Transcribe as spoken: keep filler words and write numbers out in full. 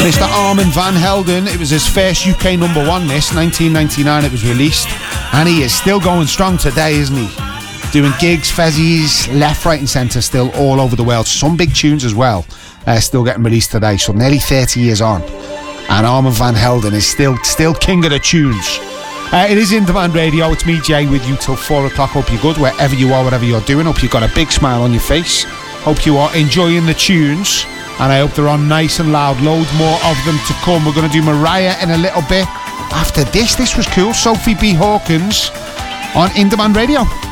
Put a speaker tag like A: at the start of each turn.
A: Mister Armand Van Helden, it was his first U K number one, this, nineteen ninety-nine it was released, and he is still going strong today, isn't he? Doing gigs, fezzies, left, right and centre, still all over the world. Some big tunes as well, uh, still getting released today, so nearly thirty years on. And Armand Van Helden is still still king of the tunes. Uh, it is In Demand Radio. It's me, Jay, with you till four o'clock. Hope you're good wherever you are, whatever you're doing. Hope you've got a big smile on your face. Hope you are enjoying the tunes. And I hope they're on nice and loud. Loads more of them to come. We're going to do Mariah in a little bit. After this, this was cool. Sophie B. Hawkins on In Demand Radio.